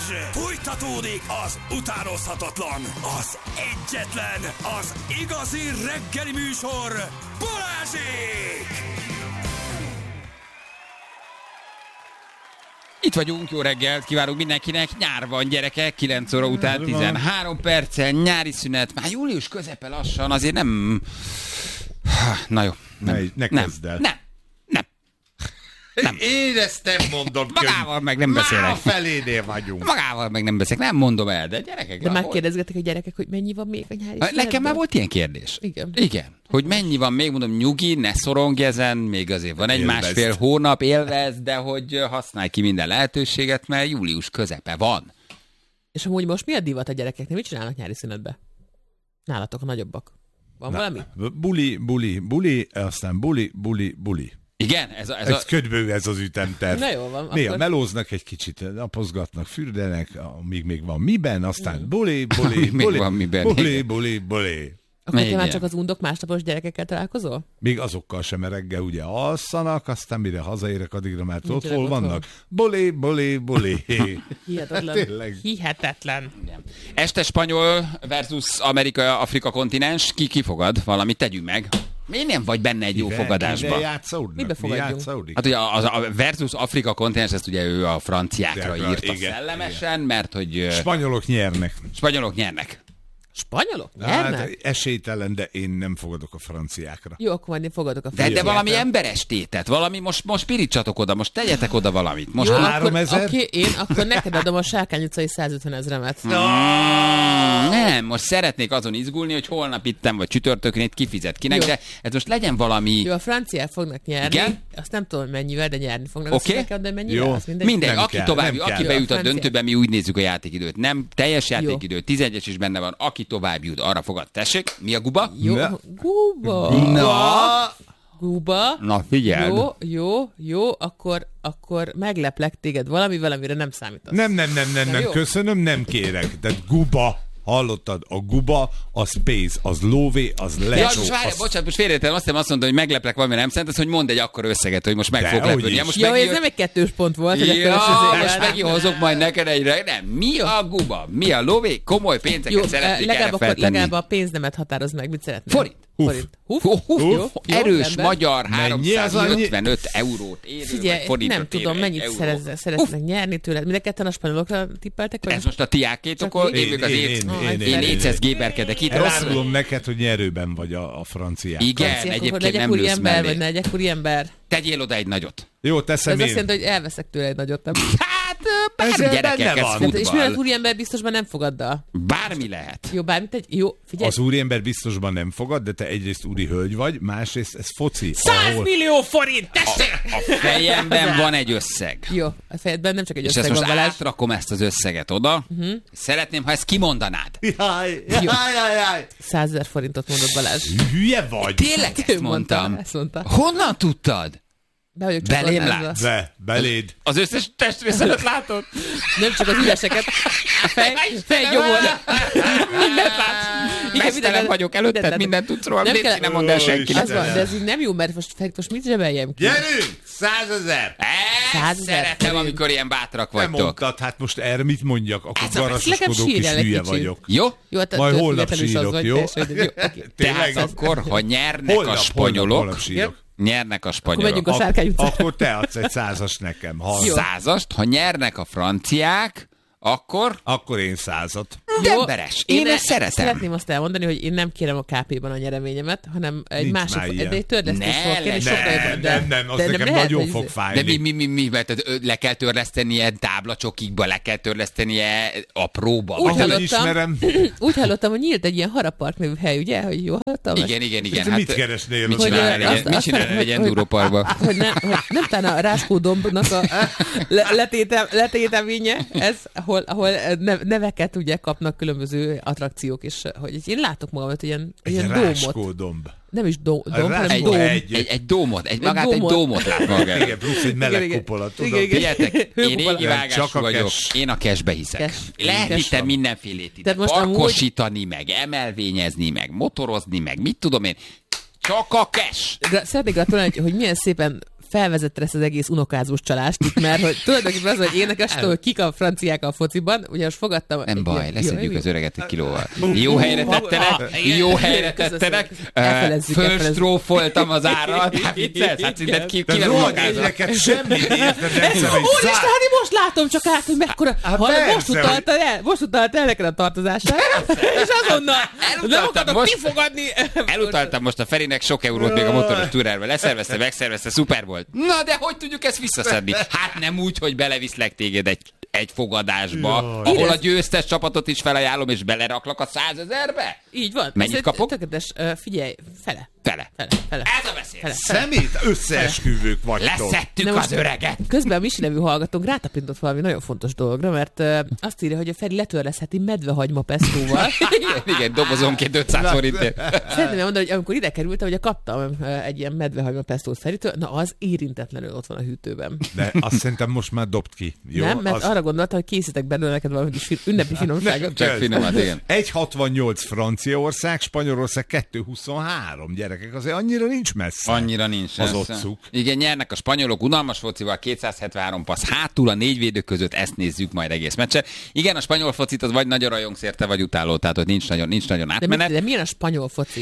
Fújtatódik az utánozhatatlan, az egyetlen, az igazi reggeli műsor, Balázsék! Itt vagyunk, jó reggelt kívánunk mindenkinek, nyár van gyerekek, 9 óra után 13 perccel, nyári szünet, már július közepe lassan, azért nem... Na jó, ne kezd el. Nem. Én ezt nem mondom. Magával meg nem beszélek. Már a felénél vagyunk. Magával meg nem beszélek, nem mondom el, de gyerekek... De már kérdezgetek a gyerekek, hogy mennyi van még a nyári szünetben? Nekem már volt ilyen kérdés. Igen. Hogy mennyi van még, mondom, nyugi, ne szorongj ezen, még azért van egy másfél hónap, élvezd, de hogy használj ki minden lehetőséget, mert július közepe van. És amúgy most mi a divat a gyerekeknek? Mit csinálnak nyári szünetbe? Nálatok a nagyobbak. Van valami? Buli, aztán buli. Igen? Ez ködbő ez az ütemterv. Na jó van. Néha melóznak egy kicsit, napozgatnak, fürdenek, amíg még van miben, aztán buli. Akkor te már csak az undok másnapos gyerekekkel találkozol? Még azokkal sem, mert reggel ugye alszanak, aztán mire hazaérek, addigra már ott hol vannak. Buli. Hihetetlen. Este spanyol versus Amerika-Afrika kontinens, ki fogad? Valamit tegyünk meg. Miért nem vagy benne egy jó fogadásba? Mibe fogadjunk? Hát ugye a versus Afrika kontinens, ezt ugye ő a franciákra írta szellemesen, mert hogy... Spanyolok nyernek. Spanyolok nyernek? Hát esélytelen, de én nem fogadok a franciákra. Jó, akkor majd én fogadok a franciákra. De valami emberes tétet, valami, most pirítsatok oda, most tegyetek oda valamit. Most jó, akkor neked adom a Sárkány utcai 150 000-et. Nem, most szeretnék azon izgulni, hogy holnap ittem, vagy csütörtökön itt kifizet kinek, de ez most legyen valami... Jó, a franciák fognak nyerni. Igen? Azt nem tudom mennyivel, de nyerni fognak. Oké. De mennyivel? Jó. Mindegy, aki bejut a döntőbe, mi úgy nézzük a játékidőt. Nem teljes játékidő, 11-es is benne van, aki tovább jut, arra fogad. Tessék, mi a guba? Jó, guba. Guba. Na, figyeld. Jó, akkor megleplek téged valamivel, amire nem számítasz. Nem, köszönöm, nem kérek. De guba. Hallottad? A guba, az pénz, az lóvé, az lecsó. Bocsánat, most félreértem, azt mondta, hogy megleplek valami, nem szerint, az, hogy mondd egy akkora összeget, hogy most meg fog lepődni. Ez nem egy 2 pont volt. Most meghozok majd neked egyre. Nem, mi a guba? Mi a lóvé? Komoly pénzeket szeretnék erre feltenni. Legalább a pénznemet határoz meg, mit szeretnél? Forint. Jó, erős magyar 355 eurót érő, figyelj, nem tudom, mennyit szeretnek nyerni tőled. Mind a ketten a spanyolokra tippeltek? Ez most a tiákétokon, én 400 géberkedek itt. Elárulom neked, hogy nyerőben vagy a franciák. Igen, egyébként nem lősz mellé. Vagy ne legyek úriember. Tegyél oda egy nagyot. Jó, teszem én. Ez azt jelenti, hogy elveszek tőle egy nagyot, nem? Hát, bármi gyerekek, ez futball. És mivel az úriember biztosban nem fogaddal? Bármi lehet. Jó, bármit egy... Jó, figyelj. Az úriember biztosban nem fogad, de te egyrészt úri hölgy vagy, másrészt ez foci. 100 millió forint, tessék! A fejemben van egy összeg. Jó, a fejedben nem csak egy összeg van, Balázs. És ezt most átrakom ezt az összeget oda. Szeretném, ha ezt kimondanád. Jaj. 100 000 forintot mondott Balázs. Hülye vagy? Tényleg ezt mondtam. Ezt mondta. Honnan tudtad? Belém látsz? Beléd. Az összes testrészelet látod? Nem csak az üreseket. A fej gyomorra. Mindent látsz. Mesztelen vagyok előtted, mindent tudsz róla. Légy, nem mondd el senkinek. De ez így nem jó, mert most mit zsebeljem ki? Gyerünk! 100 000! Szeretem, amikor ilyen bátrak vagytok. Nem mondtad, hát most erre mit mondjak? Akkor garasoskodó kis hülye vagyok. Jó? Majd holnap sírok, jó? Tehát akkor, ha nyernek a spanyolok... Nyernek a spanyolok. Akkor, akkor te adsz egy 100-as nekem. 100-ast, ha nyernek a franciák, akkor én 100-at. Emberes. Én ezt szeretem. Szeretném azt elmondani, hogy én nem kérem a KP-ban a nyereményemet, hanem egy másik, egy törlesztés fog kérni. Nem, az nekem nagyon fog fájni. De mi, le kell törlesztenie táblacsokikba, le kell törlesztenie apróba. Úgy hallottam, hogy nyílt egy ilyen Harapark nevű hely, ugye? Hogy jól hallottam? Igen. Mit keresnél? Mit csinálni egy endúróparkba? Hogy nem talán a Ráskó dombnak a letéteménye, ez, ahol neveket ugye kapnak különböző attrakciók, és hogy én látok magamat ilyen dómot. Ráskódomb. Nem is hanem dóm. Egy dómot, magát egy dómot lát magát. Igen, plusz egy meleg kupola, tudom. Figyeljetek, én régi vágású vagyok, én a cashbe hiszek. Lehet itt mindenfélét ide parkosítani, meg emelvényezni, meg motorozni, meg mit tudom én. Csak a cash. Szeretnék gratulálni, hogy milyen szépen felvezette ezt az egész unokázós csalást itt, mert hogy tulajdonképpen az, hogy énekestől, hogy kik a franciák a fociban, ugye most fogadtam... Nem baj, leszedjük az öreget egy kilóval. Jó helyre tettenek, fölstrófoltam az árat, hát szinte ki nem unokázol. Neked semmi érted, nem szemben. Most látom csak át, hogy mekkora... Most utalta el neked a tartozását, és azonnal nem akarok kifogadni. Elutaltam most a Ferinek sok eurót még a motoros túrárba. Leszervezte, megszervezte, szuper volt. Na, de hogy tudjuk ezt visszaszedni? Hát nem úgy, hogy beleviszlek téged egy fogadásba, ahol a győztes csapatot is felajánlom, és beleraklak a 100 000-be? Így van. Mennyit kapok? Tökéletes, figyelj, fele. Ez a beszél. Szemét összeesküvők vagytok. Leszettük az öreget. Közben a Misi nevű hallgatónk rátapintott valami nagyon fontos dologra, mert azt írja, hogy a Feri letörleszheti medvehagyma pestóval. Igen, dobozonként 500 forintért. Szeretném mondani, hogy amikor ide kerültem, ugye kaptam egy ilyen medvehagyma pestót Feritől, na az érintetlenül ott van a hűtőben. De azt szerintem most már dobd ki. Jó? Nem, mert arra gondoltam, hogy készítek belőle neked valami kis ünnepi finomságot. Csak finomat, igen. 1,68 Franciaország, Spanyolország 2,23 gyerekek, azért annyira nincs messze. Annyira nincs az otcuk. Igen, nyernek a spanyolok unalmas focival, 273 passz hátul a 4 védő között, ezt nézzük majd egész meccsen. Igen, a spanyol focit az vagy nagyon rajongsz érte, vagy utáló, tehát ott nincs nagyon átmenet. De milyen a spanyol foci?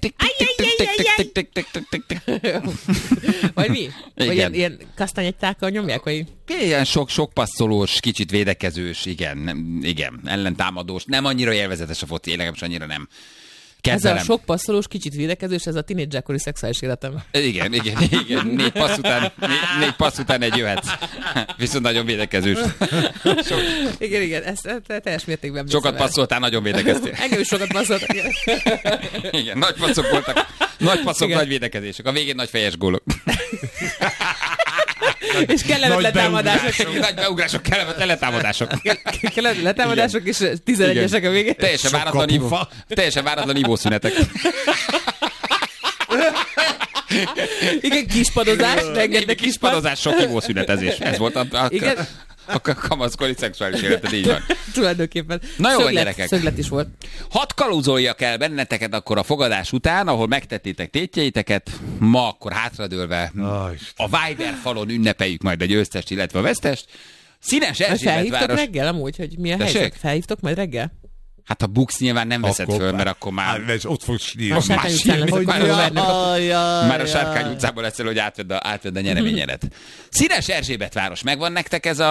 Vagy mi? Vagy ilyen kasztányegytákkal nyomják, vagy? Ilyen sok passzolós, kicsit védekezős, igen, ellentámadós, nem annyira élvezetes a foci, én legalábbis annyira nem. Kezdelem. Ez a sok passzolós, kicsit védekezős, ez a tínédzserkori szexuális életem. Igen. 4 passz után egy jöhetsz. Viszont nagyon védekezős. Igen, ezt teljes mértékben. Sokat passzoltál, nagyon védekeztél. Engem is sokat passzoltak. Igen, nagy passzok voltak. Nagy passzok, nagy védekezések. A végén nagy fejes gólok. És kellemet letámadások. Nagy beugrások, kellemet letámadások. Kellemet letámadások, és 11-esek a végén. Teljesen váratlan ivószünetek. Igen, kispadozás, rengeteg kispadozás, sok ivószünetezés. Ez volt a kamaszkori szexuális életed, így van. Tulajdonképpen. Na jó, gyerekek. Szöglet is volt. Hadd kalózoljak el benneteket akkor a fogadás után, ahol megtettétek tétjeiteket. Ma akkor hátradőlve a Viber falon ünnepeljük majd a győztest, illetve a vesztest. Színes Erzsébetváros. Felhívtok reggel amúgy, hogy mi a helyzet? Felhívtok majd reggel? Hát a buksz nyilván nem veszed föl, mert akkor már... ott fogsz sírni. A Sárkány utcán lesz, már a Sárkány utcában leszel, hogy átvedd a nyereményedet. Színes Erzsébetváros, megvan nektek ez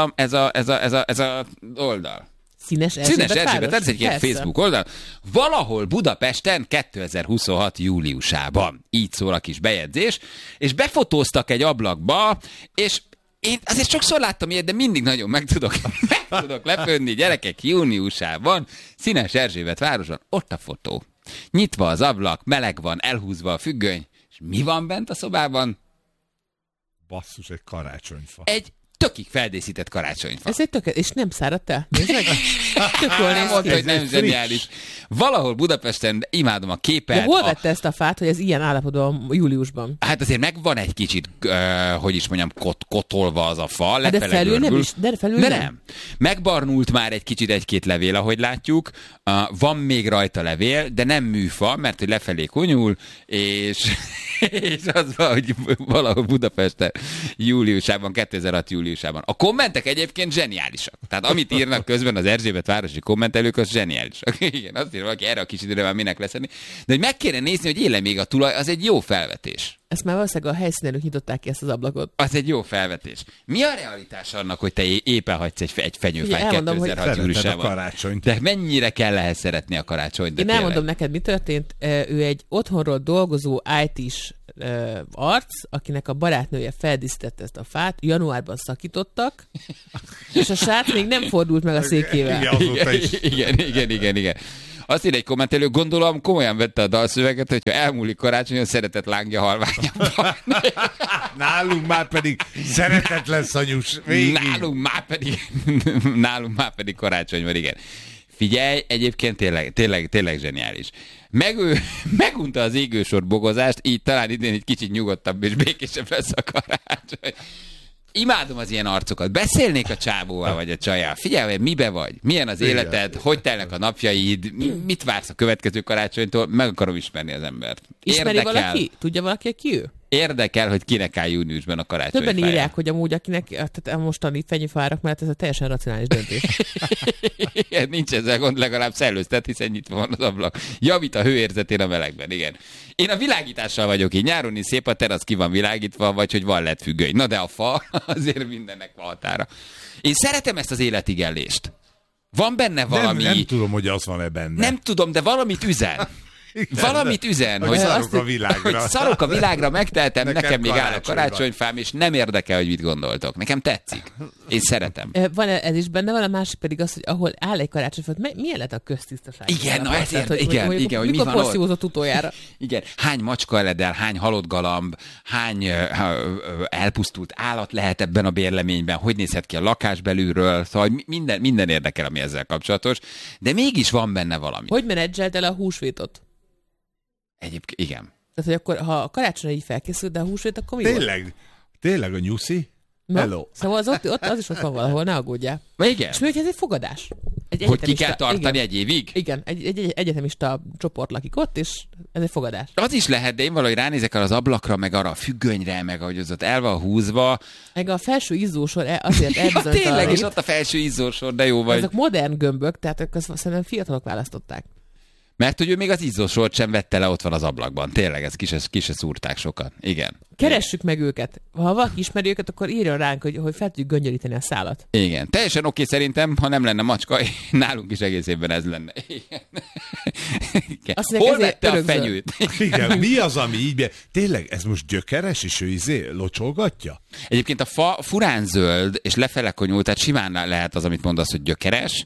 a oldal? Színes Erzsébetváros? Ez egy ilyen Facebook oldal. Valahol Budapesten 2026 júliusában. Így szól a kis bejegyzés. És befotóztak egy ablakba, és én azért sokszor láttam ilyet, de mindig nagyon meg tudok lepődni, gyerekek, júniusában, Színes Erzsébetvároson, ott a fotó. Nyitva az ablak, meleg van, elhúzva a függöny, és mi van bent a szobában? Basszus, egy karácsonyfa. Egy tökig feldészített karácsonyfa. Ez egy és nem száradt el? Nézd meg! Tök jól néz ki. Hogy nem zseniális. Valahol Budapesten imádom a képet. De hol vette ezt a fát, hogy ez ilyen állapotban júliusban? Hát azért megvan egy kicsit, hogy is mondjam, kotolva az a fa. De felül nem is? De felül nem. Megbarnult már egy kicsit egy-két levél, ahogy látjuk. Van még rajta levél, de nem műfa, mert hogy lefelé konyul, és az van, hogy valahol Budapesten júliusában, 2006 júliusában. A kommentek egyébként zseniálisak. Tehát amit írnak közben az Erzsébetvárosi kommentelők, az zseniálisak. Igen, azt írja valaki, erre a kis időre már minek leszedni. De hogy meg kéne nézni, hogy éle még a tulaj, az egy jó felvetés. Ezt már valószínűleg a helyszínelők nyitották ki ezt az ablakot. Az egy jó felvetés. Mi a realitás annak, hogy te éppen hagysz egy fenyőfájt 2006 júliusában? De mennyire kell ehhez szeretni a karácsonyt? Én elmondom neked, mi történt. Ő egy otthonról dolgozó IT-s arc, akinek a barátnője feldíszítette ezt a fát, januárban szakítottak, és a srác még nem fordult meg a székével. Igen. Azt írja egy kommentelő, gondolom komolyan vette a dalszöveget, hogyha elmúlik karácsonyon, szeretet lángja halványabban. Nálunk már pedig szeretet lesz anyus. Nálunk már pedig karácsony van, igen. Figyelj, egyébként tényleg zseniális. Megunta az égősor bogozást, így talán idén egy kicsit nyugodtabb és békésebb lesz a karácsony. Imádom az ilyen arcokat. Beszélnék a csávóval vagy a csajjal. Figyelj, mibe vagy? Milyen az életed? Hogy telnek a napjaid? Mit vársz a következő karácsonytól? Meg akarom ismerni az embert. Ismeri valaki? Tudja valaki, ki ő? Érdekel, hogy kinek áll júniusban a karácsonyfája. Többen írják, hogy amúgy akinek tehát a mostani fenyőfárak mellett ez a teljesen racionális döntés. Igen, nincs ezzel gond, legalább szellőztet, hiszen nyitva van az ablak. Javít a hőérzetén a melegben, igen. Én a világítással vagyok így. Nyáron is szép a terasz, ki van világítva, vagy hogy van lett függöny. Na de a fa azért mindennek van határa. Én szeretem ezt az életigellést. Van benne valami... Nem tudom, hogy az van-e benne. Nem tudom, de valamit üzen. Valamit üzen, hogy szarok a világra. Hogy szarok a világra, megteltem, nekem még áll a karácsony karácsonyfám, és nem érdekel, hogy mit gondoltok. Nekem tetszik. Én szeretem. Van ez is benne, van a másik pedig az, hogy ahol áll egy karácsonyfa, milyen lett a köztisztaság? Igen, na ezért, hogy igen, hogy mi mikor van ott. porszívózott utoljára? Igen, hány macska eledel, hány halott galamb, hány elpusztult állat lehet ebben a bérleményben, hogy nézhet ki a lakás belülről, szóval minden érdekel, ami ezzel kapcsolatos, de mégis van benne valami. Hogy menedzselt el a húsvétot? Egyébként igen. Tehát, hogy akkor, ha a karácsonyra így felkészült, de a húsvét, akkor mi volt? Tényleg a nyuszi? No. Hello. Szóval az is ott van valahol, ne aggódjál. Igen. És még ez egy fogadás. Hogy ki kell tartani egy évig? Igen, egy egyetemista csoport lakik ott, és ez egy fogadás. Az is lehet, de én valahogy ránézek az ablakra, meg arra a függönyre, meg ahogy az ott el van húzva. Meg a felső izzósor azért ja, tényleg, és ott a felső izzósor, de jó vagy. Ezek modern gömbök, tehát ők szerintem fiatalok választották. Mert hogy ő még az izzósort sem vette le, ott van az ablakban. Tényleg, ez ki se szúrták sokat. Igen. Keressük meg őket. Ha valaki ismeri őket, akkor írjon ránk, hogy fel tudjuk göngyöríteni a szálat. Igen. Teljesen oké szerintem, ha nem lenne macska, nálunk is egész évben ez lenne. Igen. Hol vette a fenyőt? Igen, mi az, ami így... Tényleg, ez most gyökeres, és ő locsolgatja? Egyébként a fa furán zöld, és lefele konyult, tehát simán lehet az, amit mondasz, hogy gyökeres,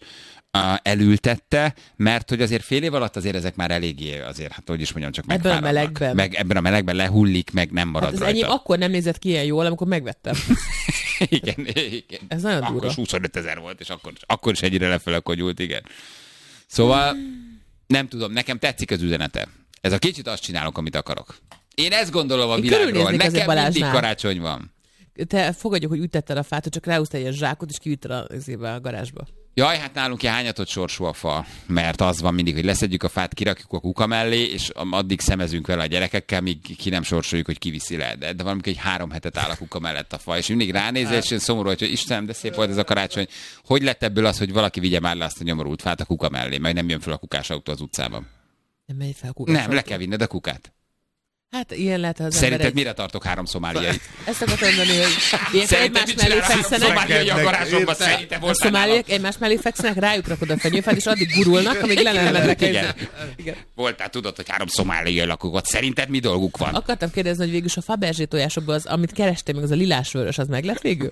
elültette, mert hogy azért fél év alatt azért ezek már eléggé azért, hát hogy is mondjam, csak megfáradnak. Ebben a melegben. Meg ebben a melegben lehullik, meg nem marad hát rajta. Enyém akkor nem nézett ki ilyen jól, amikor megvettem. igen. Ez nagyon durva. Akkor 25 000 volt, és akkor is ennyire lefele konyult, igen. Szóval nem tudom, nekem tetszik az üzenete. Ez a kicsit azt csinálok, amit akarok. Én ezt gondolom a világról. Nekem mindig karácsony van. Te fogadjuk, hogy ütetted a fát, hogy csak ráhúztál egy zsákot, és kivitted a garázsba. Jaj, hát nálunk ilyen hányatott sorsú a fa, mert az van mindig, hogy leszedjük a fát, kirakjuk a kuka mellé, és addig szemezünk vele a gyerekekkel, míg ki nem sorsoljuk, hogy kiviszi le. De valamikor egy 3 hetet áll a kuka mellett a fa, és mindig ránézel, és szomorú, hogy Istenem, de szép volt ez a karácsony. Hogy lett ebből az, hogy valaki vigye már le azt a nyomorult fát a kuka mellé, majd nem jön fel a kukás autó az utcában? Nem megy fel a kukás autó. Nem, le kell vinned a kukát. Hát ilyen lehet az Szerinted mire tartok 3 szomáliait? Ezt akartam mondani, hogy ilyenkor egymás mellé fekszenek. Szomáliai a garázsomban szerintem a szomáliak egymás mellé fekszenek, rájuk rakod a fenyőfát, és addig gurulnak, amíg le nem mennek. Igen. Voltál, tudod, hogy 3 szomáliai lakók ott. Szerinted mi dolguk van? Akartam kérdezni, hogy végül a Fabergé tojásokból az, amit kerestem, meg az a lilás-vörös, az meg lett végül?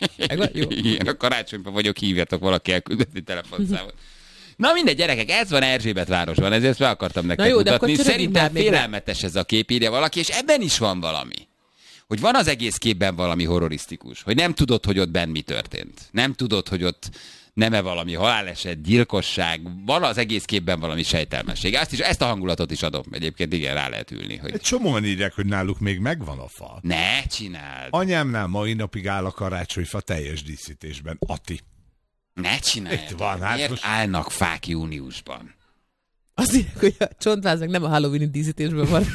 Jó. Igen, a karácsonyban vagyok, hívjatok valaki elküldeni telefonszámot. Na mindegy, gyerekek, ez van Erzsébetvárosban, ezért fel akartam nektek mutatni. Szerintem félelmetes ez a kép, írja valaki, és ebben is van valami. Hogy van az egész képben valami horrorisztikus. Hogy nem tudod, hogy ott benn mi történt. Nem tudod, hogy ott nem-e valami haláleset, gyilkosság. Van az egész képben valami sejtelmesség. Ezt a hangulatot is adom. Egyébként igen, rá lehet ülni. Hogy... Egy csomóan írják, hogy náluk még megvan a fa. Ne csináld! Anyámnál mai napig áll a karácsonyfa teljes díszítésben. Ati. Ne csinálj! Hát miért állnak fák júniusban? Azt írják, hogy a csontváznak nem a Halloween-i díszítésben van.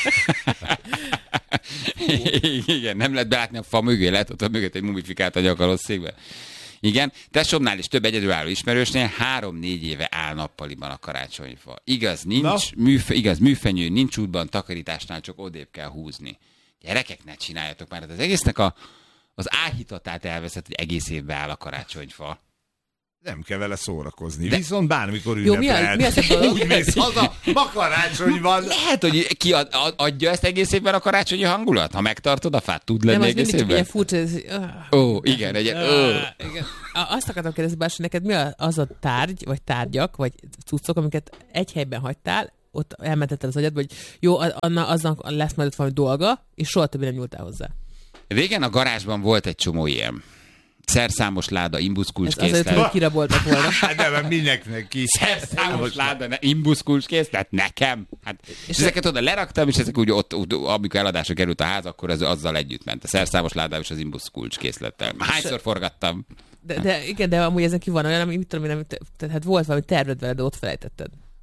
Igen, nem lehet belátni a fa mögé, lehet ott a mögött egy mumifikált agy a karosszékbe. Igen, tesómnál is több egyedülálló ismerősnél 3-4 éve áll nappaliban a karácsonyfa. Igaz, igaz, műfenyő, nincs útban, takarításnál csak odébb kell húzni. Gyerekek, ne csináljatok már, az egésznek az áhítatát elveszett, hogy egész évben áll a karácsonyfa. Nem kell vele szórakozni. De... Viszont bármikor ünnepel. Mi az úgy mész haza, ma karácsony van. Lehet, hogy ki adja ezt egész évben a karácsonyi hangulat? Ha megtartod a fát, tud lenni egész évben? Nem, az mindig furcsa. Igen. Igen. Azt akartam kérdezni, Bási, neked mi az a tárgy, vagy tárgyak, vagy cuccok, amiket egy helyben hagytál, ott elmentetted az agyadba, hogy jó, aznak lesz majd ott valami dolga, és soha többé nem nyúltál hozzá. Régen a garázsban volt egy csomó ilyen. Szerszámos láda, imbuszkulcskészlet. Ez azért, hogy kiraboltak volna. De mert mindenkinek is. Szerszámos láda, imbuszkulcskészlet, nekem. Hát, és ezeket oda leraktam, és ezek úgy ott, amikor eladásra került a ház, akkor ez azzal együtt ment. A szerszámos ládával és az imbuszkulcskészlettel. Hányszor forgattam? De amúgy ezen ki van olyan, ami mit tudom én, tehát volt valami terved veled, de ott felejtetted.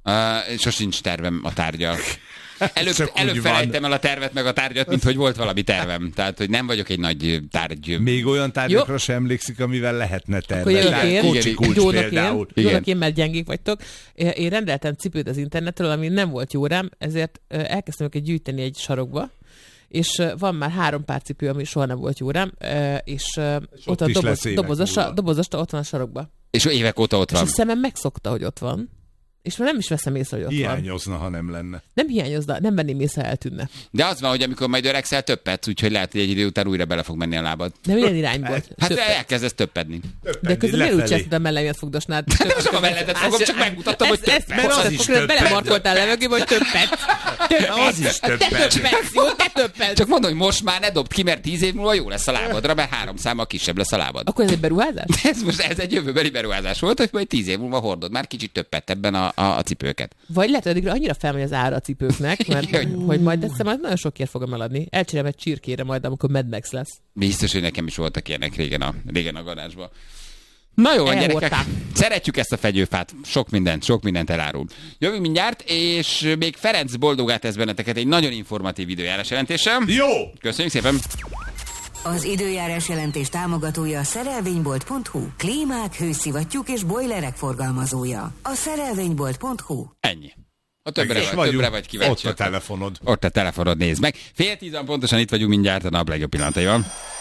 Sosincs tervem a tárgyal. Csak Előbb úgy felejtem el a tervet meg a tárgyat, mint hogy volt valami tervem. Tehát, hogy nem vagyok egy nagy tárgy. Még olyan tárgyakra sem emlékszik, amivel lehetne tervezni. Kocsikulcs például. Jónak én, mert gyengék vagytok. Én rendeltem cipőt az internetről, ami nem volt jó rám, ezért elkezdtem őket gyűjteni egy sarokba, és van már 3 pár cipő, ami soha nem volt jó rám, és ott a dobozasta ott van a sarokba. És évek óta ott és van. És a szemem megszokta, hogy ott van. És már nem is veszem észre, hogy ott Hiányozna, ha nem lenne. Nem hiányozna, nem venném észre, ha eltűnne. De az van, hogy amikor majd öregszel, többet, úgyhogy lehet, hogy egy idő után újra bele fog menni a lábad. De milyen irányból? Hát elkezdesz többedni. De közben miért úgy csinálsz, a mellemet fogdosnád? Nem csak a mellettet fogom, csak megmutattam, hogy többet. Mert az is többet. Belemarkoltál levegőbe, hogy többet. Az is többet. Jó, te többet. Csak mondom, hogy most már ne dobd ki, mert 10 év múlva jó lesz a lábadra, mert 3 számmal kisebb lesz a lábad. Akkor ez egy beruházás? Ez egy jövőbeli beruházás volt, hogy majd 10 év múlva hordod már kicsit többet ebben a cipőket. Vagy lehet, hogy addigra annyira felmegy az ára a cipőknek, mert hogy majd egyszer majd nagyon sokért fogom eladni. Elcserélem egy csirkére majd, amikor Mad Max lesz. Biztos, hogy nekem is voltak ilyenek régen a garázsban. Na jó, gyerekek, szeretjük ezt a fegyőfát, sok mindent elárul. Jövünk mindjárt, és még Ferenc boldogát tesz benneteket egy nagyon informatív időjárás jelentéssel. Jó! Köszönjük szépen! Az időjárás jelentés támogatója a szerelvénybolt.hu. Klímák, hőszivattyúk és bojlerek forgalmazója. A szerelvénybolt.hu. Ennyi. A többre vagy kíváncsi. Ott a telefonod. Ott a telefonod, nézd meg. 9:30 pontosan itt vagyunk mindjárt a nap legjobb pillanataival.